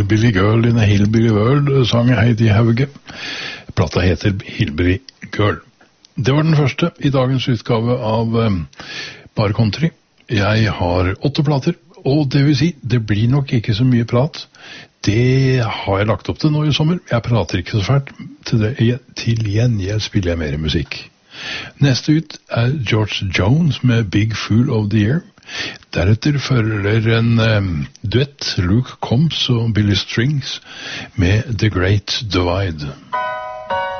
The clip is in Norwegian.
Hillbilly Girl in a Hillbilly World, sang Heidi Hauge. Plata heter Hillbilly Girl. Det var den første i dagens utgave av Bare Country. Jeg har 8 plater, og det vil si, det blir nok ikke så mye prat. Det har jeg lagt opp til nå i sommer. Jeg prater ikke så fælt. Til gjengjeld spiller jeg mer musikk. Neste ut er George Jones med Big Fool of the Year. Deretter følger en duett, Luke Combs og Billy Strings med The Great Divide.